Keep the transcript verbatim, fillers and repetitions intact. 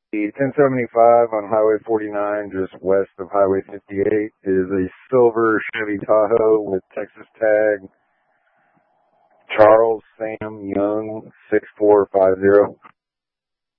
The ten seventy-five on Highway forty-nine, just west of Highway fifty-eight, is a silver Chevy Tahoe with Texas tag Charles Sam Young six four five zero.